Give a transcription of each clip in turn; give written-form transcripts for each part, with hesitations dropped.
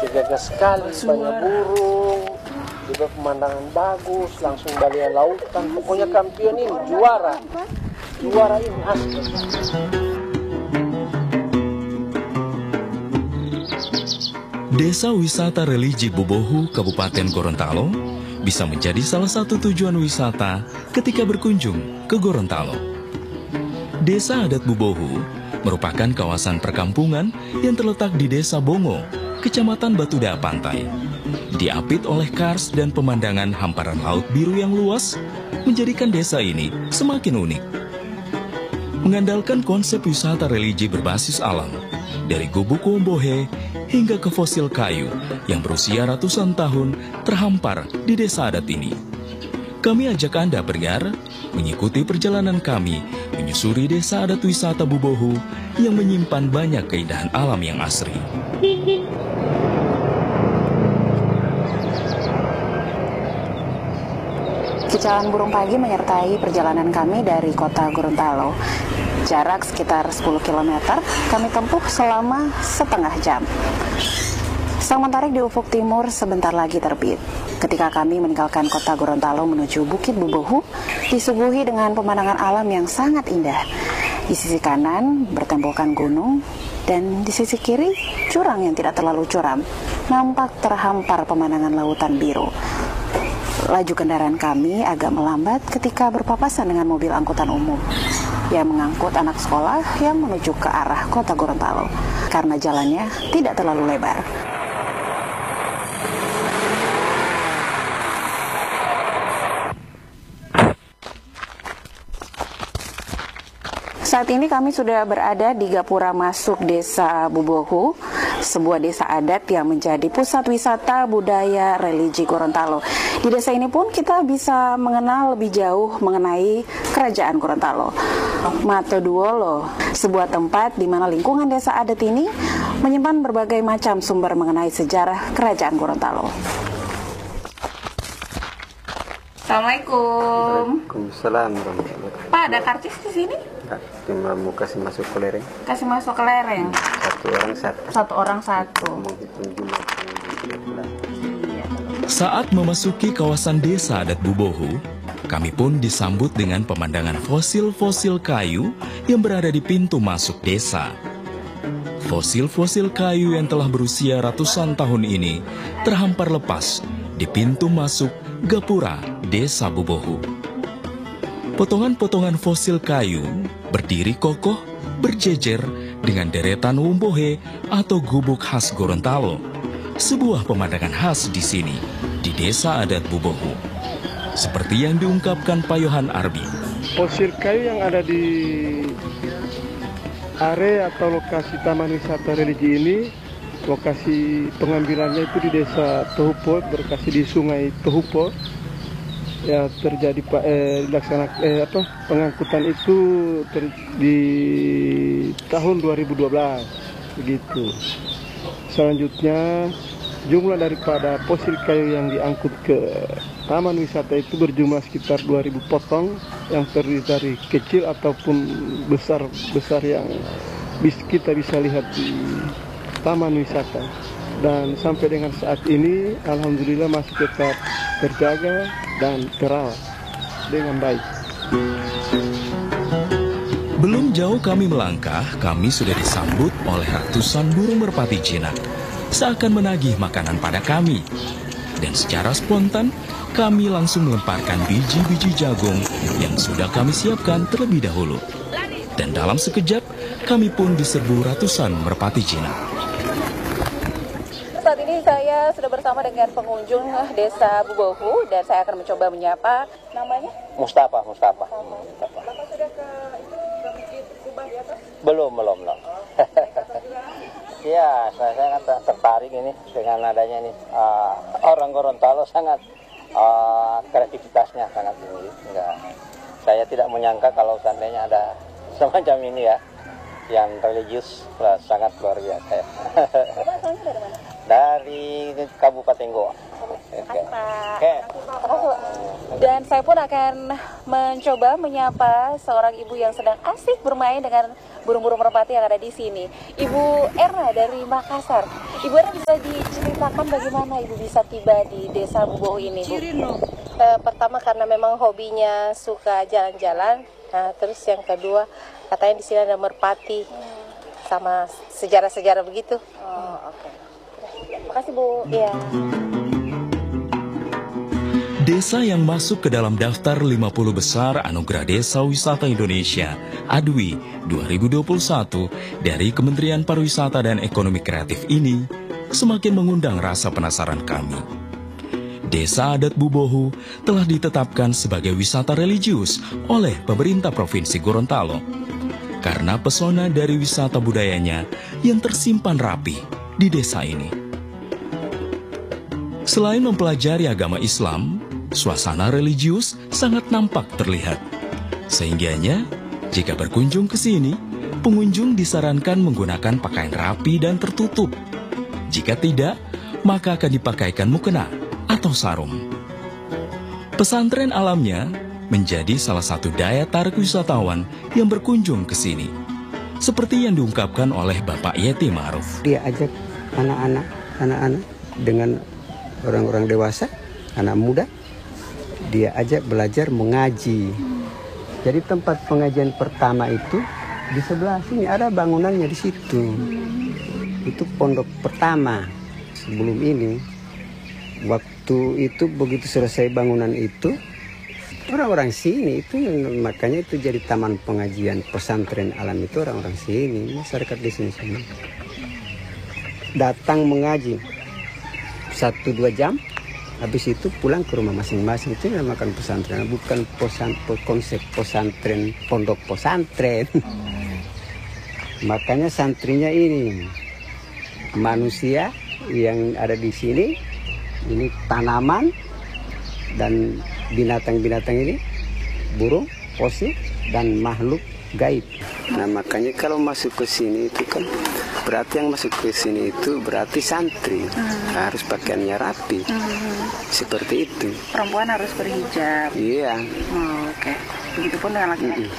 berjaga sekali, banyak burung, juga pemandangan bagus, langsung balian lautan. Pokoknya Kampion ini juara ini asli. Desa wisata religi Bubohu, Kabupaten Gorontalo, bisa menjadi salah satu tujuan wisata ketika berkunjung ke Gorontalo. Desa adat Bubohu merupakan kawasan perkampungan yang terletak di Desa Bongo, Kecamatan Batuda Pantai. Diapit oleh kars dan pemandangan hamparan laut biru yang luas, menjadikan desa ini semakin unik. Mengandalkan konsep wisata religi berbasis alam, dari gubuk Wombohe hingga ke fosil kayu yang berusia ratusan tahun terhampar di desa adat ini. Kami ajak Anda bergar, mengikuti perjalanan kami menyusuri desa adat wisata Bubohu yang menyimpan banyak keindahan alam yang asri. Cicauan burung pagi menyertai perjalanan kami dari kota Gorontalo. Jarak sekitar 10 km, kami tempuh selama setengah jam. Sang mentari di ufuk timur sebentar lagi terbit. Ketika kami meninggalkan kota Gorontalo menuju Bukit Bubohu, disuguhi dengan pemandangan alam yang sangat indah. Di sisi kanan bertembokkan gunung, dan di sisi kiri jurang yang tidak terlalu curam. Nampak terhampar pemandangan lautan biru. Laju kendaraan kami agak melambat ketika berpapasan dengan mobil angkutan umum yang mengangkut anak sekolah yang menuju ke arah kota Gorontalo karena jalannya tidak terlalu lebar. Saat ini kami sudah berada di gapura masuk Desa Bubohu, sebuah desa adat yang menjadi pusat wisata budaya religi Gorontalo. Di desa ini pun kita bisa mengenal lebih jauh mengenai kerajaan Gorontalo. Matoduolo, sebuah tempat di mana lingkungan desa adat ini menyimpan berbagai macam sumber mengenai sejarah kerajaan Gorontalo. Assalamualaikum. Waalaikumsalam. Pak, ada karcis di sini? Cuma mau kasih masuk ke lereng. Kasih masuk ke lereng. Satu orang satu. Satu orang satu. Menghitung jumlah pengunjung. Saat memasuki kawasan desa adat Bubohu, kami pun disambut dengan pemandangan fosil-fosil kayu yang berada di pintu masuk desa. Fosil-fosil kayu yang telah berusia ratusan tahun ini terhampar lepas di pintu masuk gapura Desa Bubohu. Potongan-potongan fosil kayu berdiri kokoh berjejer dengan deretan wombohe atau gubuk khas Gorontalo. Sebuah pemandangan khas di sini, di desa adat Bubohu. Seperti yang diungkapkan Pak Yohan Arbi. Fosil kayu yang ada di area atau lokasi Taman Wisata Religi ini, lokasi pengambilannya itu di Desa Tohupo, berlokasi di Sungai Tohupo. Ya terjadi pengangkutan itu di tahun 2012 begitu. Selanjutnya jumlah daripada fosil kayu yang diangkut ke taman wisata itu berjumlah sekitar 2000 potong yang terdiri dari kecil ataupun besar yang kita bisa lihat di taman wisata. Dan sampai dengan saat ini alhamdulillah masih tetap terjaga dan terawat dengan baik. Belum jauh kami melangkah, kami sudah disambut oleh ratusan burung merpati jinak, seakan menagih makanan pada kami. Dan secara spontan, kami langsung melemparkan biji-biji jagung yang sudah kami siapkan terlebih dahulu. Dan dalam sekejap, kami pun diserbu ratusan merpati jinak. Saat ini saya sudah bersama dengan pengunjung Desa Bubohu dan saya akan mencoba menyapa. Namanya? Mustafa. Bapak sudah ke Masjid Kubah di atas? Belum. Ya, saya sangat tertarik ini dengan adanya ini. Orang Gorontalo sangat kreativitasnya sangat tinggi. Saya tidak menyangka kalau seandainya ada semacam ini ya, yang religius sangat luar biasa. Bapak asalnya dari mana? Dari Kabupaten Goa. Dan saya pun akan mencoba menyapa seorang ibu yang sedang asik bermain dengan burung-burung merpati yang ada di sini. Ibu Erna dari Makassar. Ibu Era bisa diceritakan bagaimana Ibu bisa tiba di Desa Bubohu ini, Bu? Pertama karena memang hobinya suka jalan-jalan. Nah, terus yang kedua katanya di sini ada merpati sama sejarah-sejarah begitu. Oh, oke. Makasih, Bu. Iya. Desa yang masuk ke dalam daftar 50 besar Anugerah Desa Wisata Indonesia ADWI 2021 dari Kementerian Pariwisata dan Ekonomi Kreatif ini semakin mengundang rasa penasaran kami. Desa adat Bubohu telah ditetapkan sebagai wisata religius oleh pemerintah Provinsi Gorontalo karena pesona dari wisata budayanya yang tersimpan rapi di desa ini. Selain mempelajari agama Islam, suasana religius sangat nampak terlihat. Sehingganya, jika berkunjung ke sini, pengunjung disarankan menggunakan pakaian rapi dan tertutup. Jika tidak, maka akan dipakaikan mukena atau sarung. Pesantren alamnya menjadi salah satu daya tarik wisatawan yang berkunjung ke sini. Seperti yang diungkapkan oleh Bapak Yeti Ma'ruf. Dia ajak anak-anak dengan orang-orang dewasa, anak muda, dia ajak belajar mengaji. Jadi tempat pengajian pertama itu di sebelah sini, ada bangunannya di situ. Itu pondok pertama sebelum ini. Waktu itu begitu selesai bangunan itu, orang-orang sini itu, makanya itu jadi taman pengajian pesantren alam itu orang-orang sini, masyarakat di sini semua. Datang mengaji 1-2 jam, habis itu pulang ke rumah masing-masing. Itu namakan pesantren, bukan konsep pesantren, pondok pesantren. Makanya santrinya ini manusia yang ada di sini, ini tanaman dan binatang-binatang ini, burung, fosil, dan makhluk gaib. Nah makanya kalau masuk ke sini itu kan berarti yang masuk ke sini itu berarti santri, harus pakaiannya rapi, seperti itu. Perempuan harus berhijab. Iya. Oh, oke. Begitupun dengan laki-laki.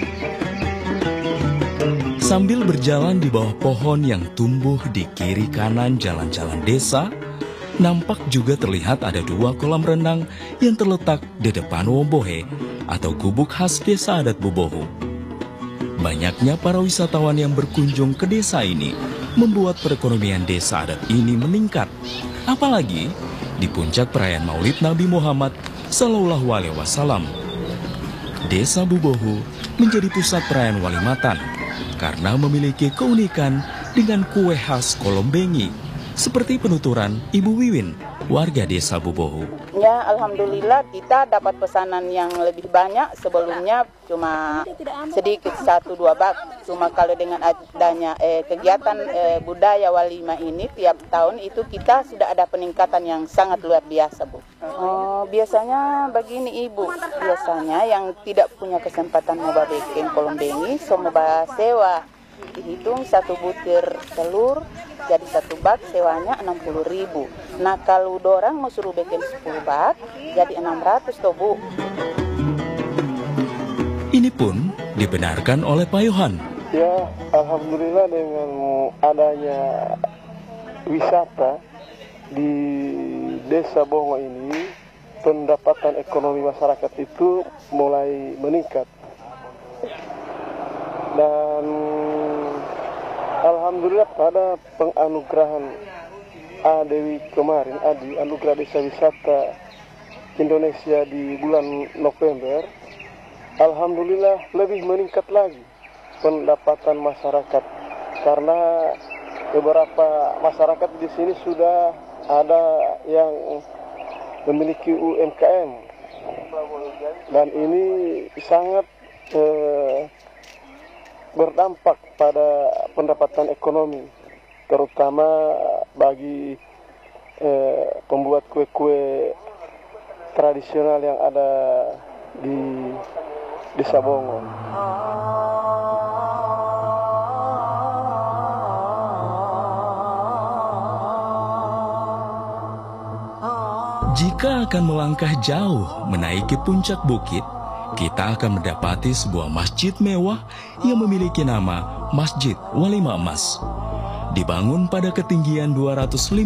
Sambil berjalan di bawah pohon yang tumbuh di kiri kanan jalan-jalan desa, nampak juga terlihat ada 2 kolam renang yang terletak di depan Wombohe atau gubuk khas desa adat Bubohu. Banyaknya para wisatawan yang berkunjung ke desa ini membuat perekonomian desa adat ini meningkat. Apalagi di puncak perayaan Maulid Nabi Muhammad Sallallahu Alaihi Wasallam. Desa Bubohu menjadi pusat perayaan Walimatan karena memiliki keunikan dengan kue khas Kolombengi, seperti penuturan Ibu Wiwin, warga desa Bubohu. Ya, alhamdulillah kita dapat pesanan yang lebih banyak. Sebelumnya cuma sedikit 1-2 bak. Cuma kalau dengan adanya kegiatan budaya Walimah ini tiap tahun itu kita sudah ada peningkatan yang sangat luar biasa, Bu. Oh, biasanya begini Ibu, biasanya yang tidak punya kesempatan mau bikin Kolombengi, so mau sewa. Dihitung 1 butir telur jadi 1 bak sewanya 60.000. Nah kalau dorang mau suruh bikin 10 bak jadi 600 toh, Bu. Ini pun dibenarkan oleh Pak Yohan. Ya, alhamdulillah dengan adanya wisata di Desa Bongo ini, pendapatan ekonomi masyarakat itu mulai meningkat. Dan alhamdulillah pada penganugerahan ADWI kemarin, Anugerah Desa Wisata Indonesia di bulan November, alhamdulillah lebih meningkat lagi pendapatan masyarakat, karena beberapa masyarakat di sini sudah ada yang memiliki UMKM, dan ini sangat berdampak pada pendapatan ekonomi, terutama bagi pembuat kue-kue tradisional yang ada di Desa Bongo. Jika akan melangkah jauh menaiki puncak bukit, kita akan mendapati sebuah masjid mewah yang memiliki nama Masjid Walimah Emas. dibangun pada ketinggian 250